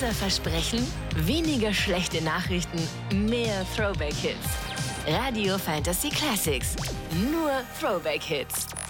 Unser Versprechen: weniger schlechte Nachrichten, mehr Throwback-Hits. Radio Fantasy Classics. Nur Throwback-Hits.